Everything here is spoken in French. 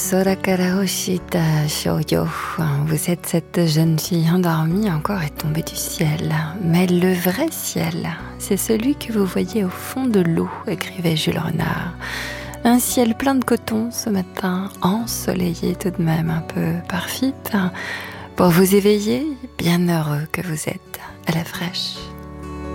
Sorakara Hoshita Shoujo. Vous êtes cette jeune fille endormie encore et tombée du ciel. Mais le vrai ciel, c'est celui que vous voyez au fond de l'eau, écrivait Jules Renard. Un ciel plein de coton ce matin, ensoleillé tout de même un peu par FIP. Pour vous éveiller, bien heureux que vous êtes à la fraîche.